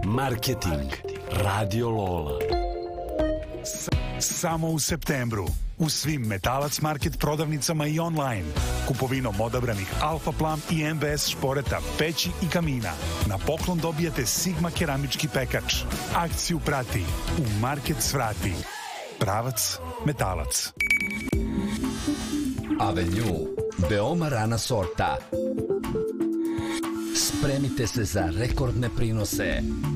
Marketing Radio Lola. Samo u septembru u svim Metalac Market prodavnicama i online kupovinom odabranih Alfa Plam i MVS šporeta, peći i kamina na poklon dobijate Sigma keramički pekač. Akciju prati u Market svrati. Pravac Metalac. Avenue, veoma rana sorta. Spremite se za rekordne prinose.